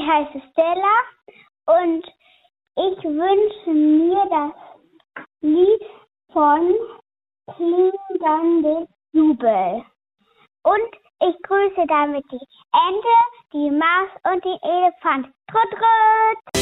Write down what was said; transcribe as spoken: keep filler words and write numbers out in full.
heiße Stella und ich wünsche mir das Lied von Klingende Jubel. Und ich grüße damit die Ente, die Maus und den Elefant. Trut, trut!